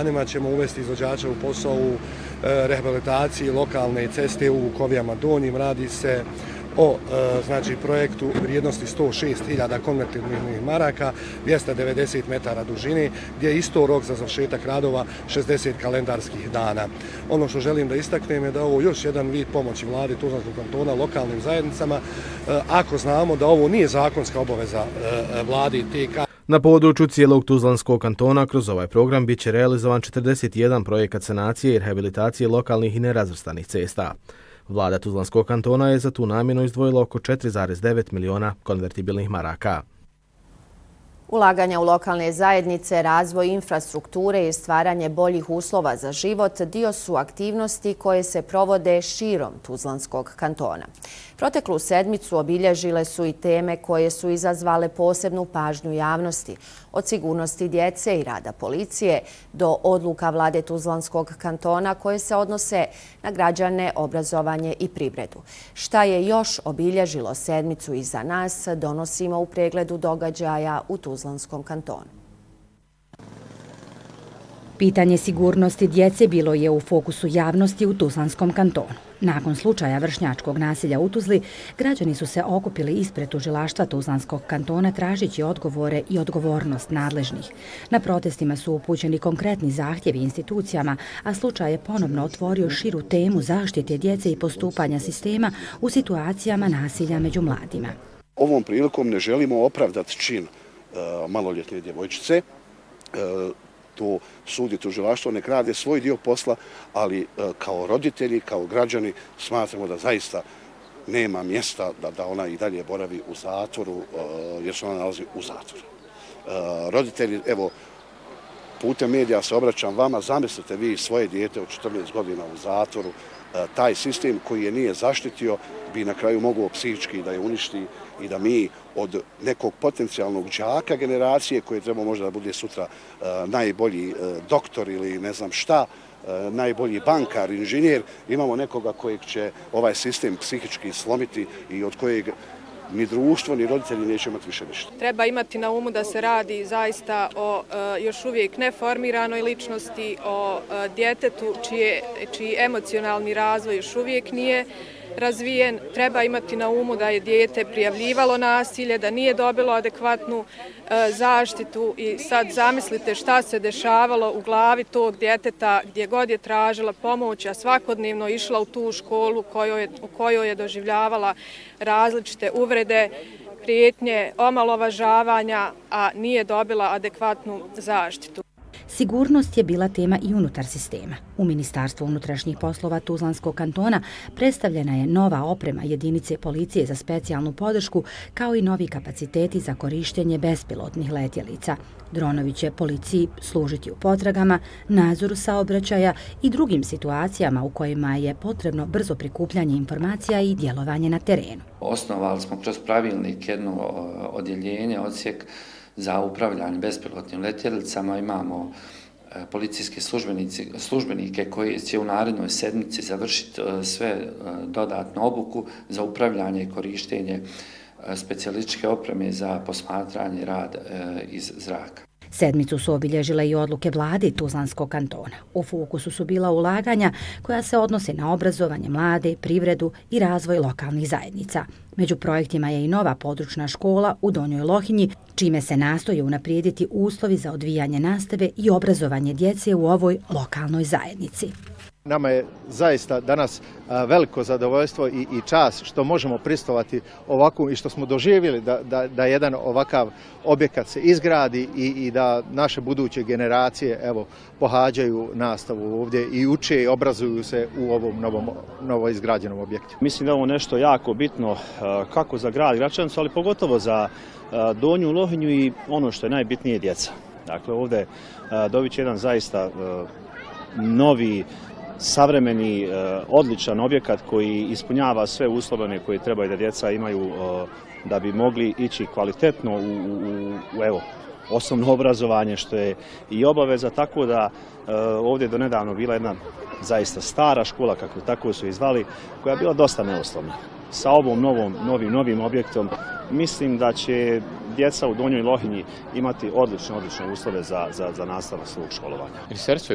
danima ćemo uvesti izvođača u posao u rehabilitaciji lokalne ceste u Kovijama Donjim. Radi se o projektu vrijednosti 106.000 konvertibilnih maraka, 290 metara dužine, gdje je isto rok za završetak radova 60 kalendarskih dana. Ono što želim da istaknem je da ovo još jedan vid pomoći vlade Tuzlanskog kantona lokalnim zajednicama, ako znamo da ovo nije zakonska obaveza vlade TK. Na području cijelog Tuzlanskog kantona kroz ovaj program biće realizovan 41 projekat sanacije i rehabilitacije lokalnih i nerazvrstanih cesta. Vlada Tuzlanskog kantona je za tu namjenu izdvojila oko 4,9 miliona konvertibilnih maraka. Ulaganja u lokalne zajednice, razvoj infrastrukture i stvaranje boljih uslova za život dio su aktivnosti koje se provode širom Tuzlanskog kantona. Proteklu sedmicu obilježile su i teme koje su izazvale posebnu pažnju javnosti, od sigurnosti djece i rada policije do odluka vlade Tuzlanskog kantona koje se odnose na građane, obrazovanje i privredu. Šta je još obilježilo sedmicu iza nas, donosimo u pregledu događaja u Tuzlanskom kantonu. Pitanje sigurnosti djece bilo je u fokusu javnosti u Tuzlanskom kantonu. Nakon slučaja vršnjačkog nasilja u Tuzli, građani su se okupili ispred tužilaštva Tuzlanskog kantona tražeći odgovore i odgovornost nadležnih. Na protestima su upućeni konkretni zahtjevi institucijama, a slučaj je ponovno otvorio širu temu zaštite djece i postupanja sistema u situacijama nasilja među mladima. Ovom prilikom ne želimo opravdati čin maloljetne djevojčice. To sudi tužilaštvo, nek rade svoj dio posla, ali kao roditelji, kao građani smatramo da zaista nema mjesta da ona i dalje boravi u zatvoru, jer se ona nalazi u zatvoru. Roditelji, evo, putem medija se obraćam vama, zamislite vi svoje dijete od 14 godina u zatvoru, taj sistem koji je nije zaštitio bi na kraju mogao psihički da je uništi i da mi od nekog potencijalnog đaka generacije koje treba možda da bude sutra najbolji doktor ili ne znam šta, najbolji bankar, inženjer, imamo nekoga kojeg će ovaj sistem psihički slomiti i od kojeg ni društvo, ni roditelji neće imati više ništa. Treba imati na umu da se radi zaista o još uvijek neformiranoj ličnosti, o djetetu čiji emocionalni razvoj još uvijek nije razvijen. Treba imati na umu da je dijete prijavljivalo nasilje, da nije dobilo adekvatnu zaštitu i sad zamislite šta se dešavalo u glavi tog djeteta gdje god je tražila pomoć, a svakodnevno išla u tu školu u kojoj je doživljavala različite uvrede, prijetnje, omalovažavanja, a nije dobila adekvatnu zaštitu. Sigurnost je bila tema i unutar sistema. U Ministarstvu unutrašnjih poslova Tuzlanskog kantona predstavljena je nova oprema jedinice policije za specijalnu podršku, kao i novi kapaciteti za korištenje bespilotnih letjelica. Dronovi će policiji služiti u potragama, nadzoru saobraćaja i drugim situacijama u kojima je potrebno brzo prikupljanje informacija i djelovanje na terenu. Osnovali smo kroz pravilnik jedno odjeljenje, odsjek za upravljanje bespilotnim letjelicama. Imamo policijske službenike koji će u narednoj sedmici završiti sve dodatnu obuku za upravljanje i korištenje specijalističke opreme za posmatranje rad iz zraka. Sedmicu su obilježile i odluke vlade Tuzlanskog kantona. U fokusu su bila ulaganja koja se odnose na obrazovanje mlade, privredu i razvoj lokalnih zajednica. Među projektima je i nova područna škola u Donjoj Lohinji, čime se nastoje unaprijediti uslovi za odvijanje nastave i obrazovanje djece u ovoj lokalnoj zajednici. Nama je zaista danas veliko zadovoljstvo i čast što možemo pristovati ovako i što smo doživjeli da jedan ovakav objekat se izgradi i da naše buduće generacije pohađaju nastavu ovdje i uče i obrazuju se u ovom novo izgrađenom objektu. Mislim da je ovo nešto jako bitno kako za grad Gračanicu, ali pogotovo za Donju Lohinju i ono što je najbitnije djeca. Dakle, ovdje dobit će jedan zaista novi, savremeni, odličan objekat koji ispunjava sve uslove koje trebaju da djeca imaju da bi mogli ići kvalitetno u osnovno obrazovanje, što je i obaveza, tako da ovdje do nedavno bila jedna zaista stara škola, kako tako su je zvali, koja je bila dosta neoslovna. Sa ovom novim objektom mislim da će djeca u Donjoj Lohinji imati odlične uslove za nastavak svog školovanja.